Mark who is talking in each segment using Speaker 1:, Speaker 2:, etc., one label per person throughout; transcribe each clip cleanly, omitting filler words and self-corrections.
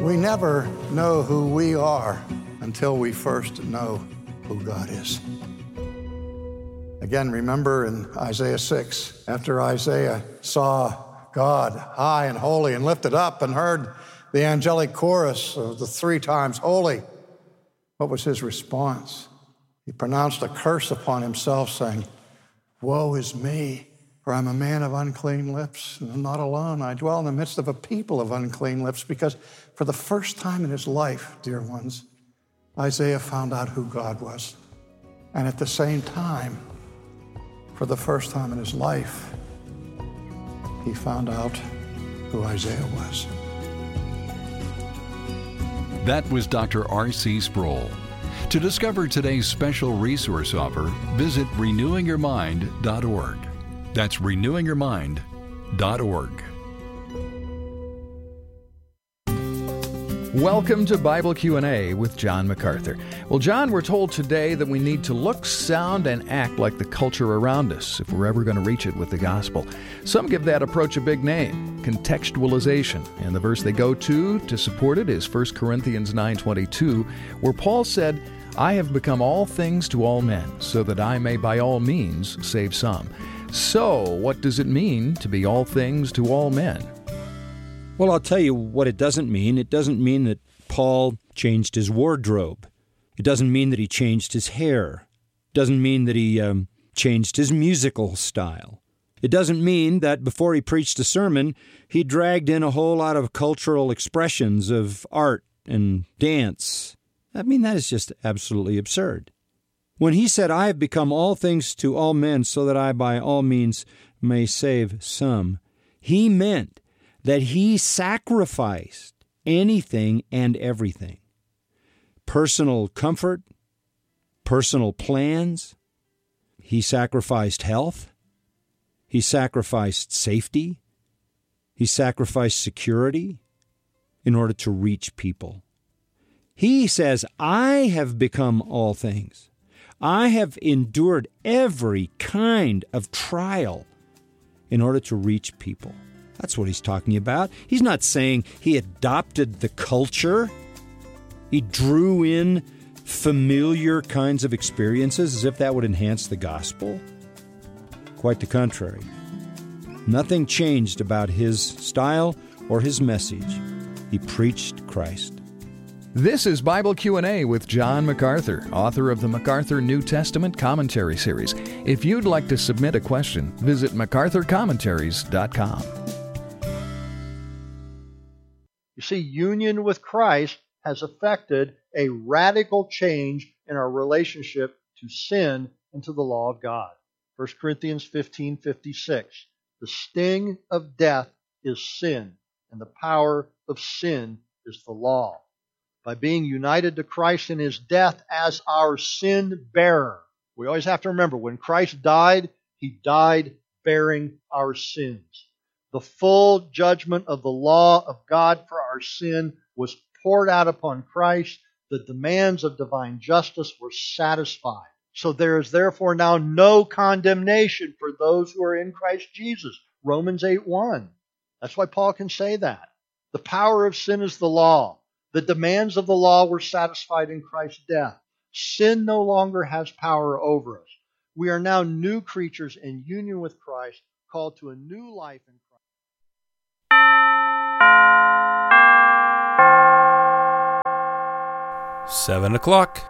Speaker 1: We never know who we are until we first know who God is. Again, remember in Isaiah 6, after Isaiah saw God high and holy and lifted up and heard the angelic chorus of the 3 times holy, what was his response? He pronounced a curse upon himself, saying, "Woe is me, for I'm a man of unclean lips, and I'm not alone. I dwell in the midst of a people of unclean lips," because for the first time in his life, dear ones, Isaiah found out who God was. And at the same time, for the first time in his life, he found out who Isaiah was.
Speaker 2: That was Dr. R.C. Sproul. To discover today's special resource offer, visit renewingyourmind.org. That's renewingyourmind.org.
Speaker 3: Welcome to Bible Q&A with John MacArthur. Well, John, we're told today that we need to look, sound, and act like the culture around us if we're ever going to reach it with the gospel. Some give that approach a big name, contextualization, and the verse they go to support it is 1 Corinthians 9:22, where Paul said, "I have become all things to all men, so that I may by all means save some." So, what does it mean to be all things to all men?
Speaker 4: Well, I'll tell you what it doesn't mean. It doesn't mean that Paul changed his wardrobe. It doesn't mean that he changed his hair. It doesn't mean that he changed his musical style. It doesn't mean that before he preached a sermon, he dragged in a whole lot of cultural expressions of art and dance. I mean, that is just absolutely absurd. When he said, "I have become all things to all men so that I by all means may save some," he meant that he sacrificed anything and everything. Personal comfort, personal plans. He sacrificed health. He sacrificed safety. He sacrificed security in order to reach people. He says, "I have become all things. I have endured every kind of trial in order to reach people." That's what he's talking about. He's not saying he adopted the culture. He drew in familiar kinds of experiences as if that would enhance the gospel. Quite the contrary. Nothing changed about his style or his message. He preached Christ.
Speaker 3: This is Bible Q&A with John MacArthur, author of the MacArthur New Testament Commentary Series. If you'd like to submit a question, visit MacArthurCommentaries.com.
Speaker 5: You see, union with Christ has affected a radical change in our relationship to sin and to the law of God. 1 Corinthians 15:56. The sting of death is sin, and the power of sin is the law. By being united to Christ in his death as our sin bearer, we always have to remember, when Christ died, he died bearing our sins. The full judgment of the law of God for our sin was poured out upon Christ. The demands of divine justice were satisfied. So there is therefore now no condemnation for those who are in Christ Jesus. Romans 8:1. That's why Paul can say that. The power of sin is the law. The demands of the law were satisfied in Christ's death. Sin no longer has power over us. We are now new creatures in union with Christ, called to a new life in Christ.
Speaker 6: 7 o'clock.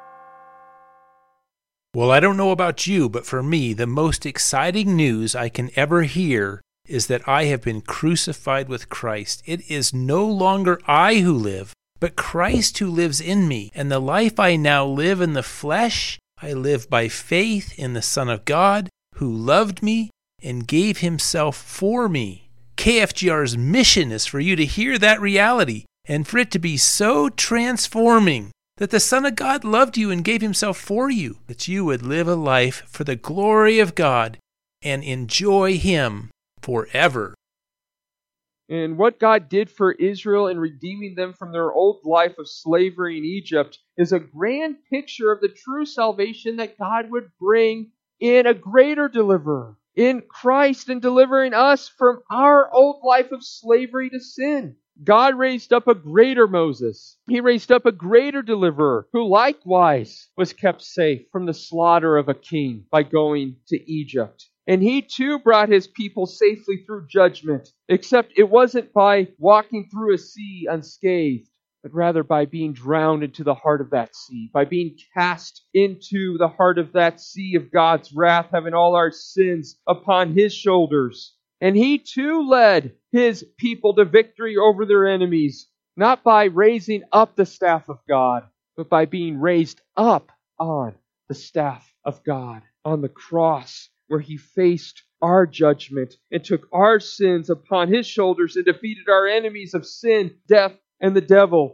Speaker 6: Well, I don't know about you, but for me, the most exciting news I can ever hear is that I have been crucified with Christ. It is no longer I who live, but Christ who lives in me. And the life I now live in the flesh, I live by faith in the Son of God, who loved me and gave himself for me. KFGR's mission is for you to hear that reality and for it to be so transforming that the Son of God loved you and gave himself for you, that you would live a life for the glory of God and enjoy him forever.
Speaker 7: And what God did for Israel in redeeming them from their old life of slavery in Egypt is a grand picture of the true salvation that God would bring in a greater deliverer, in Christ, and delivering us from our old life of slavery to sin. God raised up a greater Moses. He raised up a greater deliverer who likewise was kept safe from the slaughter of a king by going to Egypt. And he too brought his people safely through judgment, except it wasn't by walking through a sea unscathed, but rather by being drowned into the heart of that sea, by being cast into the heart of that sea of God's wrath, having all our sins upon his shoulders. And he too led his people to victory over their enemies, not by raising up the staff of God, but by being raised up on the staff of God on the cross, where he faced our judgment and took our sins upon his shoulders and defeated our enemies of sin, death, and the devil.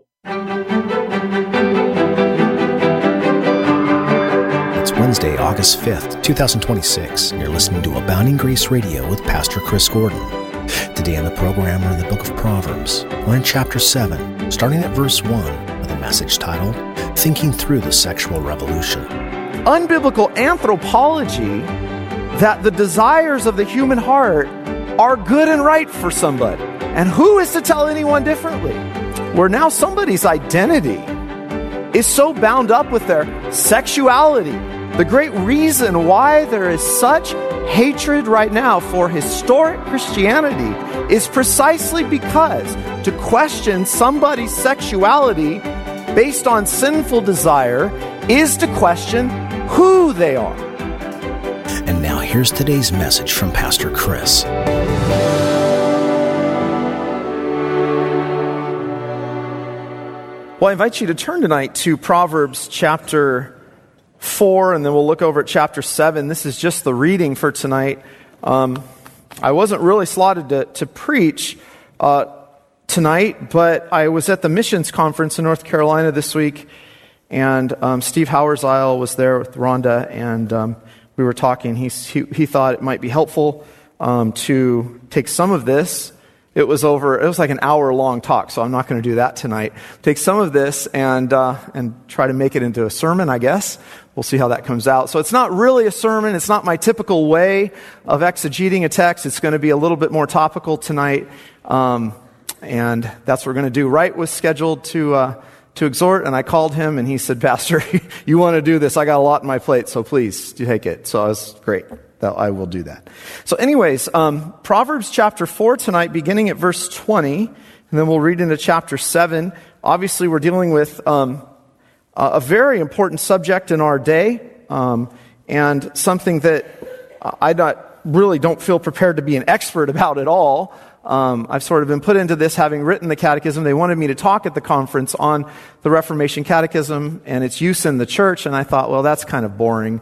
Speaker 8: It's Wednesday, August 5th, 2026, and you're listening to Abounding Grace Radio with Pastor Chris Gordon. Today on the program, we're in the book of Proverbs. We're in chapter 7, starting at verse 1, with a message titled, Thinking Through the Sexual Revolution.
Speaker 9: Unbiblical anthropology that the desires of the human heart are good and right for somebody. And who is to tell anyone differently? Where now somebody's identity is so bound up with their sexuality. The great reason why there is such hatred right now for historic Christianity is precisely because to question somebody's sexuality based on sinful desire is to question who they are.
Speaker 8: And now here's today's message from Pastor Chris.
Speaker 9: Well, I invite you to turn tonight to Proverbs chapter 4, and then we'll look over at chapter 7. This is just the reading for tonight. I wasn't really slotted to preach tonight, but I was at the missions conference in North Carolina this week, and Steve Hauersile was there with Rhonda, and we were talking. He thought it might be helpful to take some of this. It was like an hour-long talk, so I'm not going to do that tonight. Take some of this and try to make it into a sermon, I guess. We'll see how that comes out. So it's not really a sermon. It's not my typical way of exegeting a text. It's going to be a little bit more topical tonight, and that's what we're going to do. Wright was scheduled to exhort, and I called him, and he said, Pastor, you want to do this? I got a lot on my plate, so please do take it. So I was great. I will do that. So anyways, Proverbs chapter 4 tonight, beginning at verse 20, and then we'll read into chapter 7. Obviously, we're dealing with a very important subject in our day, and something that I don't feel prepared to be an expert about at all. I've sort of been put into this having written the catechism. They wanted me to talk at the conference on the Reformation Catechism and its use in the church, and I thought, well, that's kind of boring.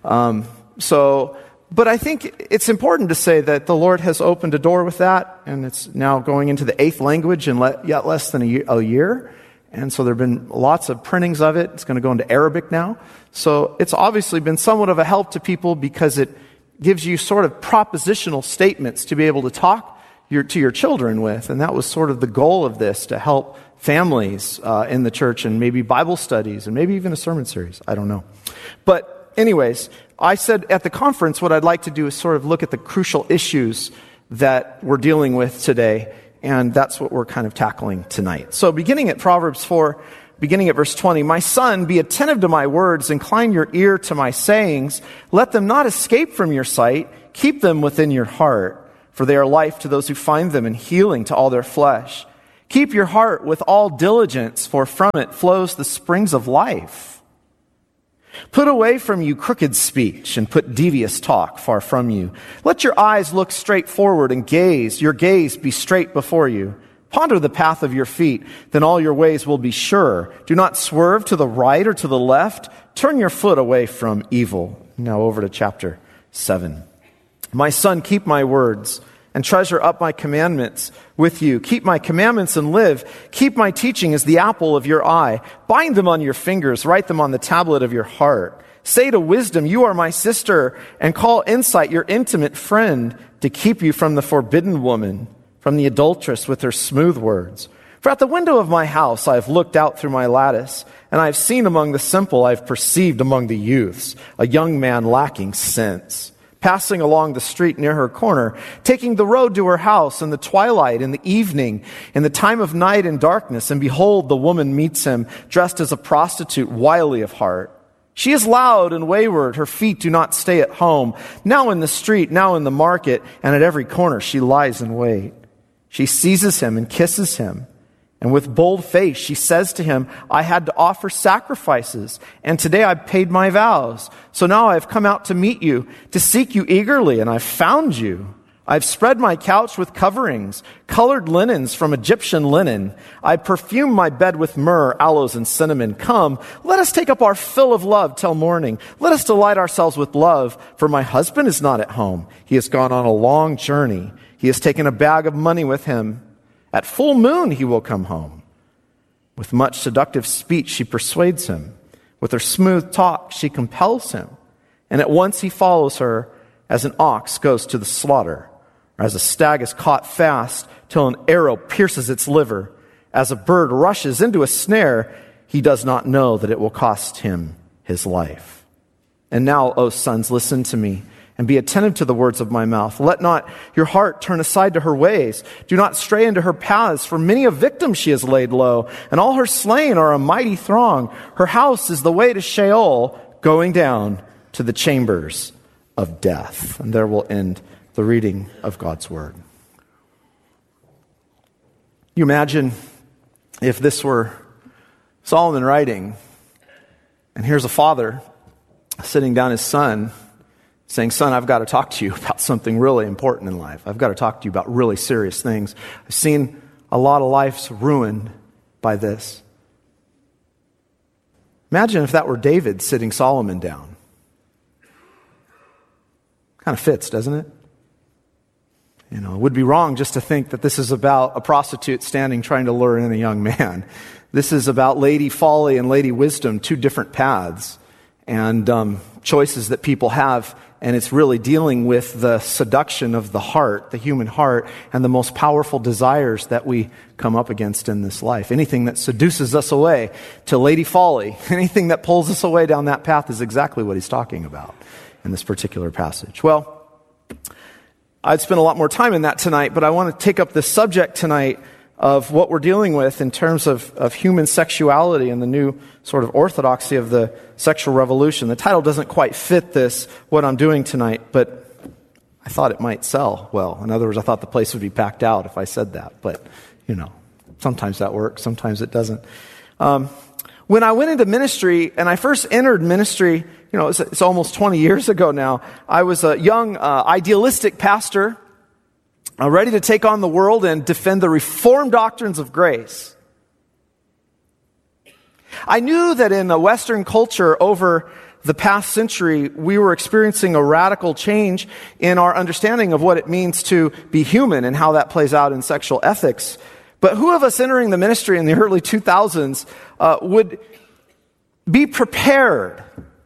Speaker 9: But I think it's important to say that the Lord has opened a door with that, and it's now going into the 8th language in yet less than a year. And so there have been lots of printings of it. It's going to go into Arabic now. So it's obviously been somewhat of a help to people because it gives you sort of propositional statements to be able to talk to your children with. And that was sort of the goal of this, to help families in the church, and maybe Bible studies, and maybe even a sermon series. I don't know. But anyways, I said at the conference what I'd like to do is sort of look at the crucial issues that we're dealing with today, and that's what we're kind of tackling tonight. So beginning at Proverbs 4, beginning at verse 20, My son, be attentive to my words, incline your ear to my sayings, let them not escape from your sight, keep them within your heart, for they are life to those who find them and healing to all their flesh. Keep your heart with all diligence, for from it flows the springs of life. Put away from you crooked speech, and put devious talk far from you. Let your eyes look straight forward, and your gaze be straight before you. Ponder the path of your feet, then all your ways will be sure. Do not swerve to the right or to the left. Turn your foot away from evil. Now over to chapter 7. My son, keep my words, and treasure up my commandments with you. Keep my commandments and live. Keep my teaching as the apple of your eye. Bind them on your fingers. Write them on the tablet of your heart. Say to wisdom, you are my sister, and call insight your intimate friend, to keep you from the forbidden woman, from the adulteress with her smooth words. For at the window of my house I have looked out through my lattice, and I have seen among the simple, I have perceived among the youths, a young man lacking sense. passing along the street near her corner, taking the road to her house in the twilight, in the evening, in the time of night and darkness. And behold, the woman meets him, dressed as a prostitute, wily of heart. She is loud and wayward. Her feet do not stay at home. Now in the street, now in the market, and at every corner she lies in wait. She seizes him and kisses him. And with bold face, she says to him, I had to offer sacrifices, and today I paid my vows. So now I have come out to meet you, to seek you eagerly, and I've found you. I've spread my couch with coverings, colored linens from Egyptian linen. I perfume my bed with myrrh, aloes, and cinnamon. Come, let us take up our fill of love till morning. Let us delight ourselves with love, for my husband is not at home. He has gone on a long journey. He has taken a bag of money with him. At full moon he will come home. With much seductive speech she persuades him. With her smooth talk she compels him. And at once he follows her as an ox goes to the slaughter, or as a stag is caught fast till an arrow pierces its liver. As a bird rushes into a snare, he does not know that it will cost him his life. And now, O sons, listen to me, and be attentive to the words of my mouth. Let not your heart turn aside to her ways. Do not stray into her paths, for many a victim she has laid low, and all her slain are a mighty throng. Her house is the way to Sheol, going down to the chambers of death. And there will end the reading of God's word. You imagine if this were Solomon writing, and here's a father sitting down his son, saying, son, I've got to talk to you about something really important in life. I've got to talk to you about really serious things. I've seen a lot of lives ruined by this. Imagine if that were David sitting Solomon down. Kind of fits, doesn't it? You know, it would be wrong just to think that this is about a prostitute standing trying to lure in a young man. This is about Lady Folly and Lady Wisdom, two different paths and choices that people have. And it's really dealing with the seduction of the heart, the human heart, and the most powerful desires that we come up against in this life. Anything that seduces us away to Lady Folly, anything that pulls us away down that path is exactly what he's talking about in this particular passage. Well, I'd spend a lot more time in that tonight, but I want to take up the subject tonight of what we're dealing with in terms of human sexuality and the new sort of orthodoxy of the sexual revolution. The title doesn't quite fit this, what I'm doing tonight, but I thought it might sell well. In other words, I thought the place would be packed out if I said that, but, you know, sometimes that works, sometimes it doesn't. When I went into ministry, and I first entered ministry, you know, it's almost 20 years ago now, I was a young, idealistic pastor, ready to take on the world and defend the Reformed doctrines of grace. I knew that in the Western culture over the past century, we were experiencing a radical change in our understanding of what it means to be human and how that plays out in sexual ethics. But who of us entering the ministry in the early 2000s would be prepared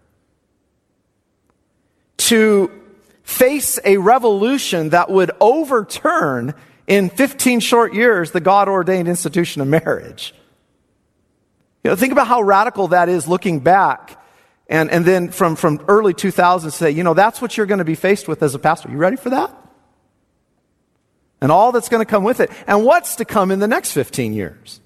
Speaker 9: to face a revolution that would overturn in 15 short years the God-ordained institution of marriage? You know, think about how radical that is looking back. And then from early 2000s say, you know, that's what you're going to be faced with as a pastor. You ready for that? And all that's going to come with it. And what's to come in the next 15 years?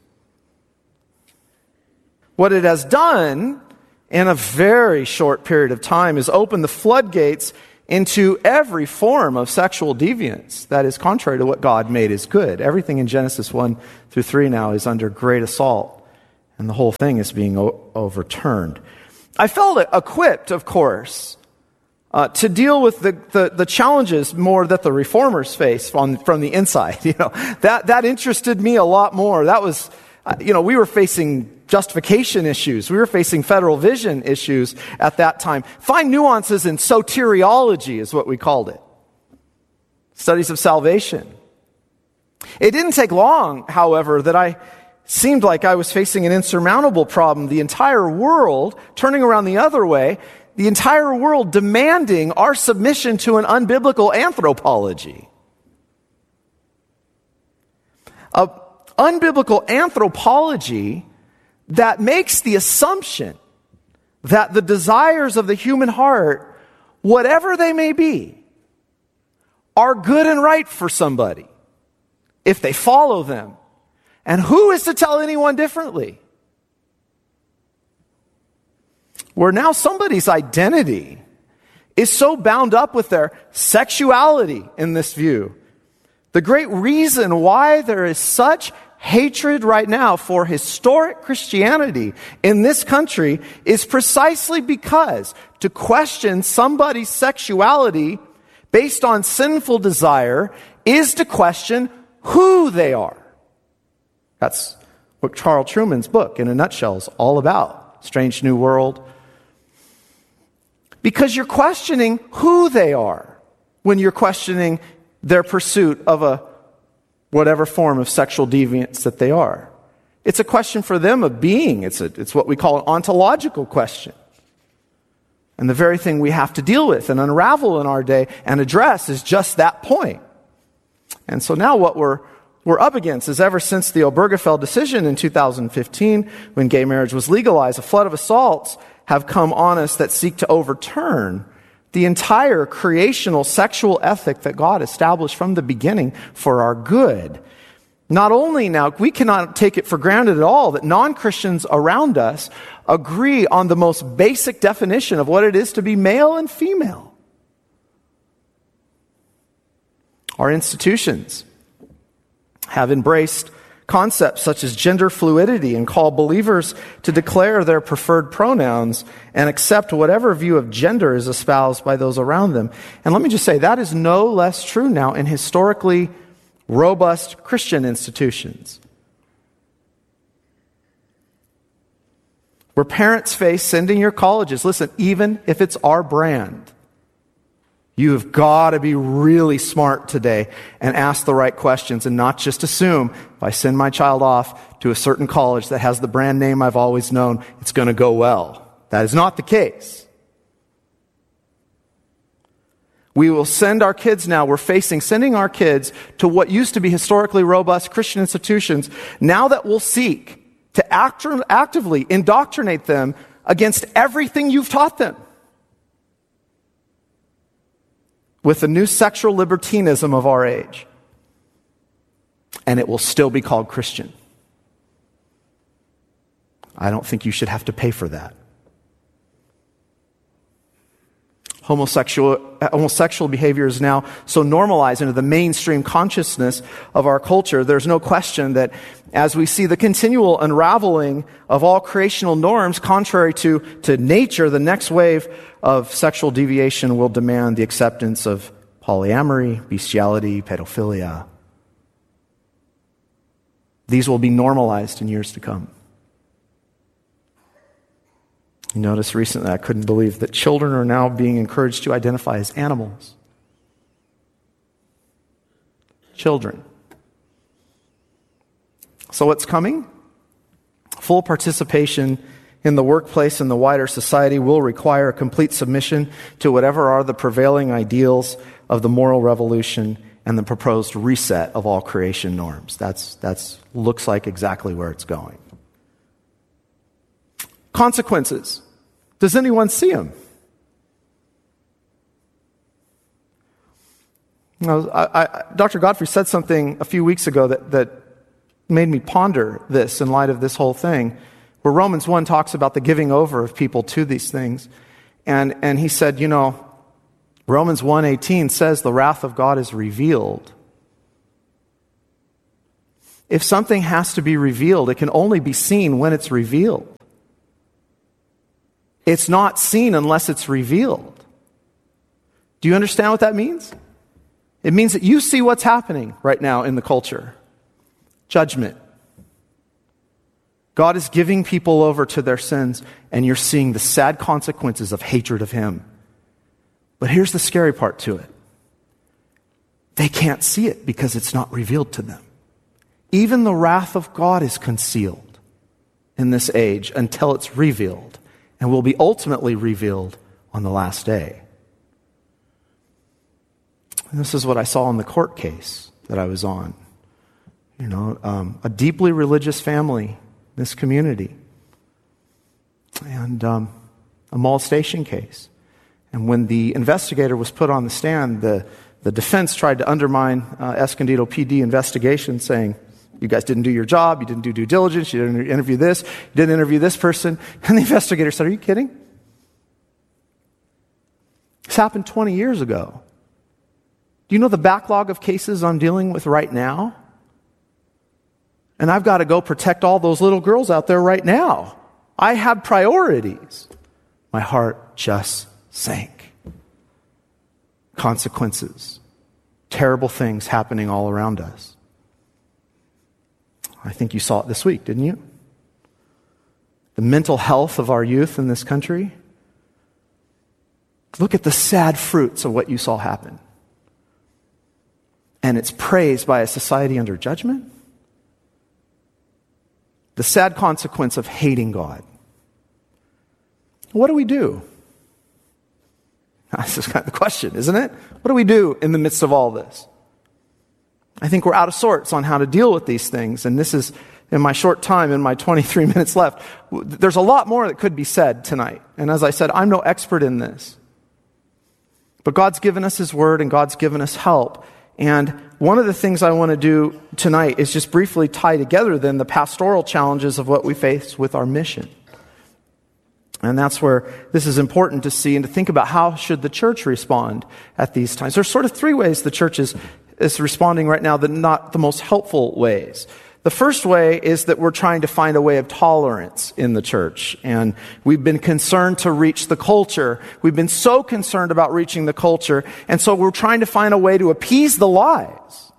Speaker 9: What it has done in a very short period of time is open the floodgates into every form of sexual deviance that is contrary to what God made is good. Everything in Genesis 1 through 3 now is under great assault, and the whole thing is being overturned. I felt equipped, of course, to deal with the challenges more that the reformers face from the inside. You know, that interested me a lot more. That was, you know, we were facing justification issues. We were facing federal vision issues at that time. Fine nuances in soteriology is what we called it. Studies of salvation. It didn't take long, however, that I seemed like I was facing an insurmountable problem. The entire world turning around the other way, the entire world demanding our submission to an unbiblical anthropology. An unbiblical anthropology that makes the assumption that the desires of the human heart, whatever they may be, are good and right for somebody if they follow them. And who is to tell anyone differently? Where now somebody's identity is so bound up with their sexuality in this view. The great reason why there is such hatred right now for historic Christianity in this country is precisely because to question somebody's sexuality based on sinful desire is to question who they are. That's what Charles Truman's book, in a nutshell, is all about. Strange New World. Because you're questioning who they are when you're questioning their pursuit of a whatever form of sexual deviance that they are. It's a question for them of being. It's what we call an ontological question. And the very thing we have to deal with and unravel in our day and address is just that point. And so now what we're up against is, ever since the Obergefell decision in 2015, when gay marriage was legalized, a flood of assaults have come on us that seek to overturn the entire creational sexual ethic that God established from the beginning for our good. Not only now, we cannot take it for granted at all that non-Christians around us agree on the most basic definition of what it is to be male and female. Our institutions have embraced concepts such as gender fluidity and call believers to declare their preferred pronouns and accept whatever view of gender is espoused by those around them. And let me just say, that is no less true now in historically robust Christian institutions. Where parents face sending your colleges, listen, even if it's our brand, you have got to be really smart today and ask the right questions and not just assume if I send my child off to a certain college that has the brand name I've always known, it's going to go well. That is not the case. We will send our kids now, we're facing sending our kids to what used to be historically robust Christian institutions, now that we'll seek to actively indoctrinate them against everything you've taught them, with the new sexual libertinism of our age. And it will still be called Christian. I don't think you should have to pay for that. Homosexual behavior is now so normalized into the mainstream consciousness of our culture. There's no question that as we see the continual unraveling of all creational norms contrary to nature, the next wave of sexual deviation will demand the acceptance of polyamory, bestiality, pedophilia. These will be normalized in years to come. You notice recently, I couldn't believe that children are now being encouraged to identify as animals. Children. So what's coming? Full participation in the workplace and the wider society will require a complete submission to whatever are the prevailing ideals of the moral revolution and the proposed reset of all creation norms. That's looks like exactly where it's going. Consequences. Does anyone see them? Dr. Godfrey said something a few weeks ago that made me ponder this in light of this whole thing, where Romans 1 talks about the giving over of people to these things. And he said, Romans 1:18 says the wrath of God is revealed. If something has to be revealed, it can only be seen when it's revealed. It's not seen unless it's revealed. Do you understand what that means? It means that you see what's happening right now in the culture. Judgment. God is giving people over to their sins, and you're seeing the sad consequences of hatred of Him. But here's the scary part to it. They can't see it because it's not revealed to them. Even the wrath of God is concealed in this age until it's revealed, and will be ultimately revealed on the last day. And this is what I saw in the court case that I was on. A deeply religious family, this community, and a molestation case. And when the investigator was put on the stand, the the defense tried to undermine Escondido PD investigation, saying, you guys didn't do your job, you didn't do due diligence, you didn't interview this, you didn't interview this person. And the investigator said, are you kidding? This happened 20 years ago. Do you know the backlog of cases I'm dealing with right now? And I've got to go protect all those little girls out there right now. I have priorities. My heart just sank. Consequences. Terrible things happening all around us. I think you saw it this week, didn't you? The mental health of our youth in this country. Look at the sad fruits of what you saw happen. And it's praised by a society under judgment. The sad consequence of hating God. What do we do? This is kind of the question, isn't it? What do we do in the midst of all this? I think we're out of sorts on how to deal with these things. And this is, in my short time, in my 23 minutes left, there's a lot more that could be said tonight. And as I said, I'm no expert in this. But God's given us His Word and God's given us help. And one of the things I want to do tonight is just briefly tie together then the pastoral challenges of what we face with our mission. And that's where this is important to see and to think about how should the church respond at these times. There's sort of three ways the church is responding right now, that not the most helpful ways. The first way is that we're trying to find a way of tolerance in the church. And we've been concerned to reach the culture. We've been so concerned about reaching the culture. And so we're trying to find a way to appease the lies.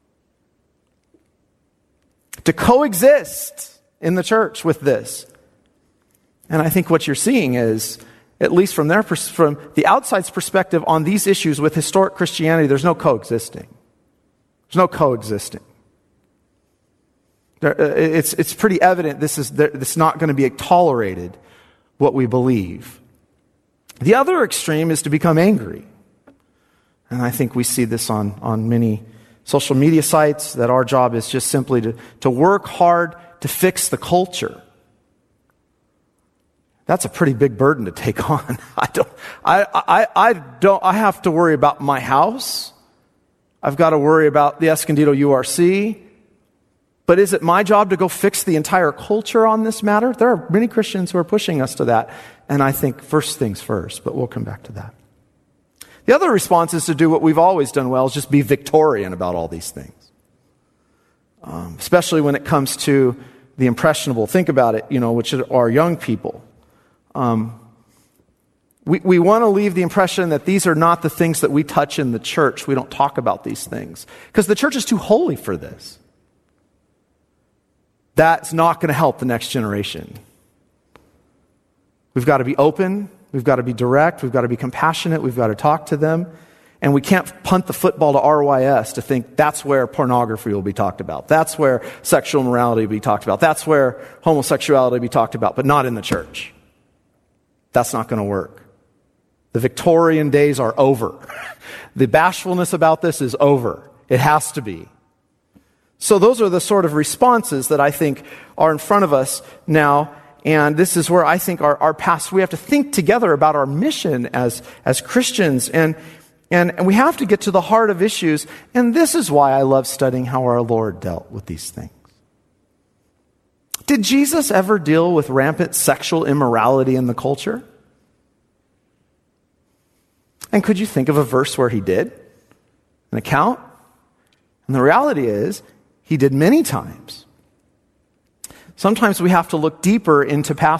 Speaker 9: To coexist in the church with this. And I think what you're seeing is, at least from the outside's perspective on these issues with historic Christianity, there's no coexisting. There's no coexisting. It's pretty evident this is not going to be tolerated, what we believe. The other extreme is to become angry. And I think we see this on many social media sites, that our job is just simply to work hard to fix the culture. That's a pretty big burden to take on. I have to worry about my house. I've got to worry about the Escondido URC. But is it my job to go fix the entire culture on this matter? There are many Christians who are pushing us to that. And I think first things first, but we'll come back to that. The other response is to do what we've always done well, is just be Victorian about all these things. Especially when it comes to the impressionable. Think about it, which are young people. We want to leave the impression that these are not the things that we touch in the church. We don't talk about these things. Because the church is too holy for this. That's not going to help the next generation. We've got to be open. We've got to be direct. We've got to be compassionate. We've got to talk to them. And we can't punt the football to RYS to think that's where pornography will be talked about. That's where sexual immorality will be talked about. That's where homosexuality will be talked about, but not in the church. That's not going to work. The Victorian days are over. The bashfulness about this is over. It has to be. So those are the sort of responses that I think are in front of us now. And this is where I think our past, we have to think together about our mission as Christians. And we have to get to the heart of issues. And this is why I love studying how our Lord dealt with these things. Did Jesus ever deal with rampant sexual immorality in the culture? And could you think of a verse where he did? An account? And the reality is, he did many times. Sometimes we have to look deeper into past